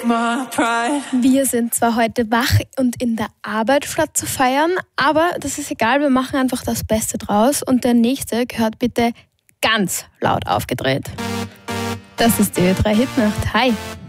Wir sind zwar heute wach und in der Arbeit statt zu feiern, aber das ist egal, wir machen einfach das Beste draus und der nächste gehört bitte ganz laut aufgedreht. Das ist die Ö3 Hitnacht. Hi!